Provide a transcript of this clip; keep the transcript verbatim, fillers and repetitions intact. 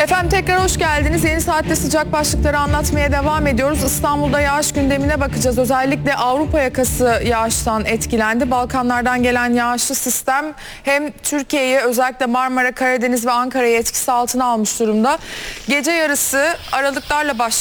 Efendim tekrar hoş geldiniz. Yeni saatte sıcak başlıkları anlatmaya devam ediyoruz. İstanbul'da yağış gündemine bakacağız. Özellikle Avrupa yakası yağıştan etkilendi. Balkanlardan gelen yağışlı sistem hem Türkiye'yi, özellikle Marmara, Karadeniz ve Ankara'yı etkisi altına almış durumda. Gece yarısı aralıklarla başladı.